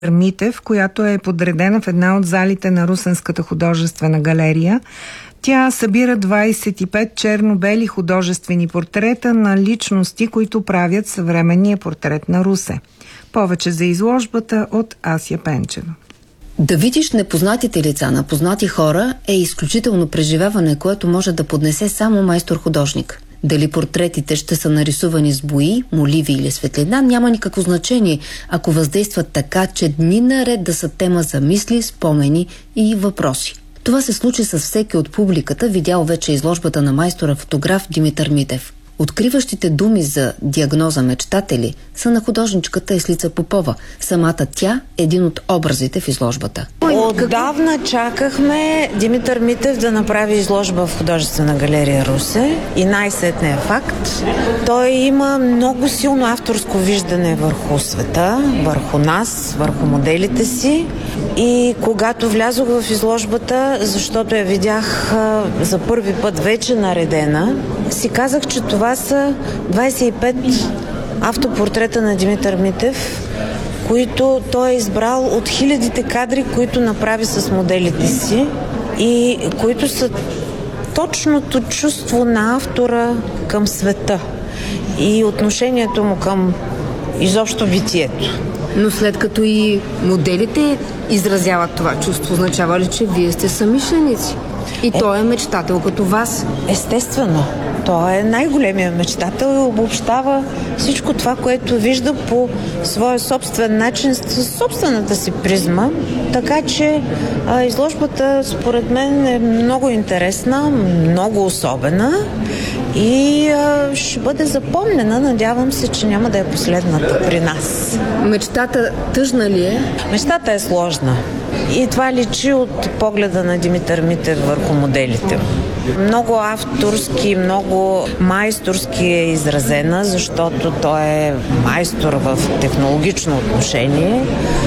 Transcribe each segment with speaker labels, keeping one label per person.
Speaker 1: Митев, която е подредена в една от залите на Русенската художествена галерия. Тя събира 25 черно-бели художествени портрета на личности, които правят съвременния портрет на Русе. Повече за изложбата от Ася Пенчева.
Speaker 2: Да видиш непознатите лица на познати хора е изключително преживяване, което може да поднесе само майстор-художник. Дали портретите ще са нарисувани с бои, моливи или светлина, няма никакво значение, ако въздействат така, че дни наред да са тема за мисли, спомени и въпроси. Това се случи с всеки от публиката, видял вече изложбата на майстора-фотограф Димитър Митев. Откриващите думи за диагноза мечтатели са на художничката Еслица Попова. Самата тя е един от образите в изложбата.
Speaker 3: Отдавна чакахме Димитър Митев да направи изложба в художествена галерия Русе и най-сетне е факт. Той има много силно авторско виждане върху света, върху нас, върху моделите си. И когато влязох в изложбата, защото я видях за първи път вече наредена, си казах, че това са 25 автопортрета на Димитър Митев, които той е избрал от хилядите кадри, които направи с моделите си и които са точното чувство на автора към света и отношението му към изобщо битието.
Speaker 2: Но след като и моделите изразяват това чувство, означава ли, че вие сте съмишленици? И той е мечтател като вас?
Speaker 3: Естествено. Той е най-големия мечтател и обобщава всичко това, което вижда по своя собствен начин, с собствената си призма. Така че изложбата според мен е много интересна, много особена и ще бъде запомнена. Надявам се, че няма да е последната при нас.
Speaker 2: Мечтата тъжна ли е?
Speaker 3: Мечтата е сложна. И това личи от погледа на Димитър Митев върху моделите. Много авторски, много майсторски е изразена, защото той е майстор в технологично отношение,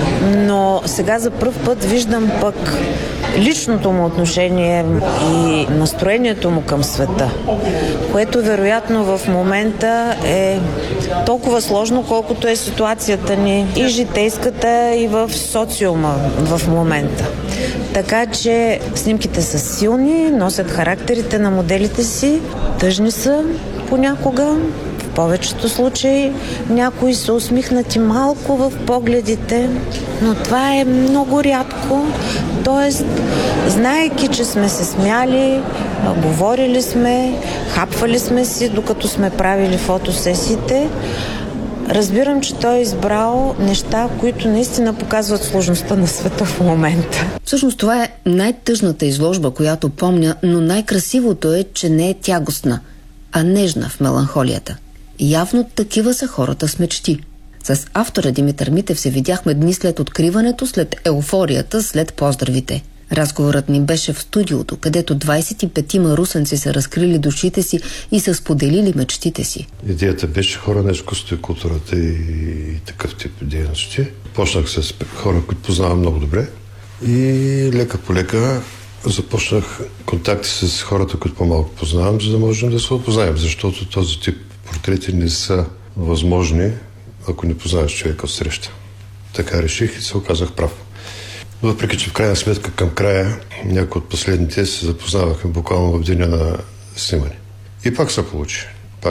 Speaker 3: но сега за пръв път виждам пък личното му отношение и настроението му към света, което вероятно в момента е толкова сложно, колкото е ситуацията ни и житейската, и в социума в момента. Така че снимките са силни, носят характерите на моделите си, тъжни са понякога, в повечето случаи някои са усмихнати малко в погледите, но това е много рядко. Тоест, знаейки, че сме се смяли, говорили сме, хапвали сме си, докато сме правили фотосесиите, разбирам, че той е избрал неща, които наистина показват сложността на света в момента.
Speaker 2: Всъщност това е най-тъжната изложба, която помня, но най-красивото е, че не е тягостна, а нежна в меланхолията. Явно такива са хората с мечти. С автора Димитър Митев се видяхме дни след откриването, след еуфорията, след поздравите. Разговорът ни беше в студиото, където 25-ма русенци са разкрили душите си и са споделили мечтите си.
Speaker 4: Идеята беше хора на изкуството и културата и такъв тип дейности. Почнах с хора, които познавам много добре и лека по лека започнах контакти с хората, които по-малко познавам, за да можем да се опознаем, защото този тип портрети не са възможни, ако не познаваш човека от среща. Така реших и се оказах прав. Въпреки че в крайна сметка към края някои от последните се запознаваха буквално в деня на снимане. И пак се получи.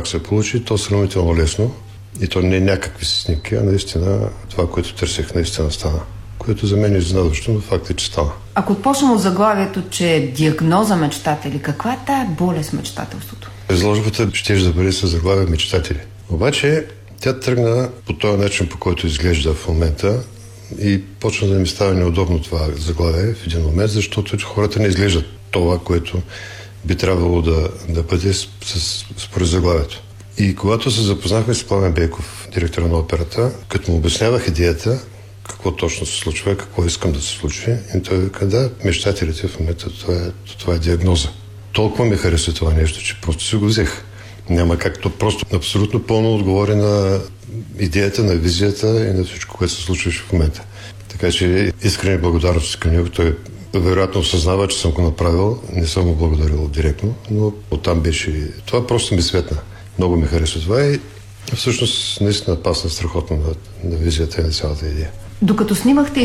Speaker 4: То сравнително лесно. И то не е някакви снимки, а наистина това, което търсех, наистина стана. Което за мен е изненадващо, но факт е, че стана.
Speaker 2: Ако почнем от заглавието, че е диагноза мечтатели, каква е тая болест мечтателството?
Speaker 4: Изложбата ще да бъде със заглавие мечтатели. Обаче тя тръгна по този начин, по който изглежда в момента, и почна да ми става неудобно това заглавие в един момент, защото хората не изглеждат това, което би трябвало да бъде според заглавието. И когато се запознахме с Пламен Бейков, директора на операта, като му обяснявах идеята, какво точно се случва, какво искам да се случи, и той каза, да, мечтателите в момента, това е диагноза. Толкова ми хареса това нещо, че просто си го взех. Няма както просто абсолютно пълно отговори на идеята, на визията и на всичко, което се случваше в момента. Така че искрени благодарности към него. Той вероятно осъзнава, че съм го направил. Не съм му благодарил директно, но оттам беше... Това просто ми светна. Много ми хареса това и Всъщност, наистина пасна страхотно на визията и на цялата идея.
Speaker 2: Докато снимахте